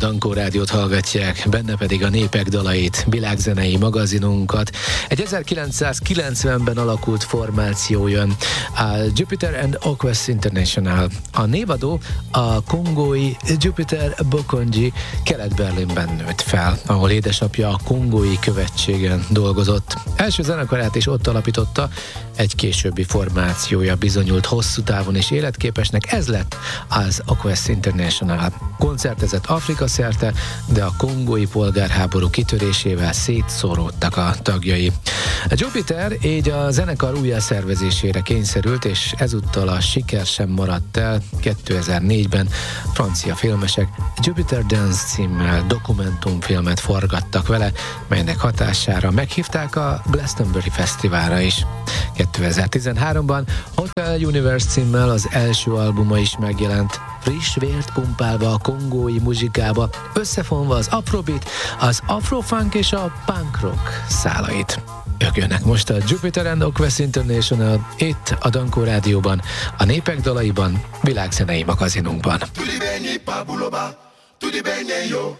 Dankó Rádiót hallgatják, benne pedig a Népek dalait, világzenei magazinunkat. Egy 1990-ben alakult formáció jön, a Jupiter and Oquest International. A névadó a kongói Jupiter Bokonji Kelet-Berlinben nőtt fel, ahol édesapja a kongói követségen dolgozott. Első zenekarát is ott alapította, egy későbbi formációja bizonyult hosszú távon is életképesnek, ez lett az Oquest International. Koncertezett Afrika szerte, de a kongói polgárháború kitörésével szétszóródtak a tagjai. A Jupiter így a zenekar újjászervezésére kényszerült, és ezúttal a siker sem maradt el. 2004-ben francia filmesek Jupiter Dance címmel dokumentumfilmet forgattak vele, melynek hatására meghívták a Glastonbury Fesztiválra is. 2013-ban Hotel Universe címmel az első albuma is megjelent, friss vért pumpálva a kongói muzsikába, összefonva az afrobeat, az afrofunk és a punk rock szálait. Ők jönnek most a Jupiter and Oquest International itt a Dankó Rádióban, a Népek dalaiban, világzenei magazinunkban.